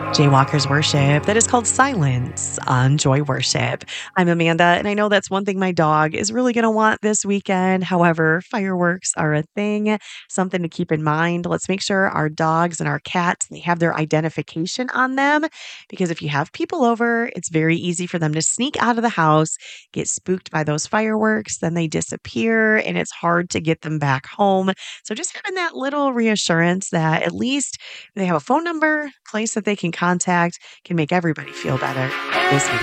Jaywalkers worship that is called silence on Joy Worship. I'm Amanda, and I know that's one thing my dog is really going to want this weekend. However, fireworks are a thing, something to keep in mind. Let's make sure our dogs and our cats they have their identification on them because if you have people over, it's very easy for them to sneak out of the house, get spooked by those fireworks, then they disappear, and it's hard to get them back home. So just having that little reassurance that at least they have a phone number, place that they can contact, can make everybody feel better this week.